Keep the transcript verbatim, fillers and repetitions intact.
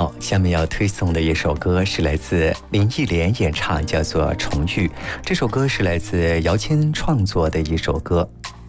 好，下面要推送的一首歌是来自林忆莲演唱，叫做《重遇》。这首歌是来自姚谦创作的一首歌。